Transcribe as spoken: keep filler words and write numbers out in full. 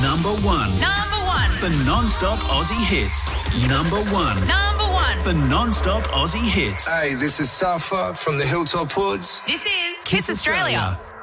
Number one. Number one. For non-stop Aussie hits. Number one. Number one. For non-stop Aussie hits. Hey, this is Safa from the Hilltop Hoods. This is Kiss, Australia. Australia.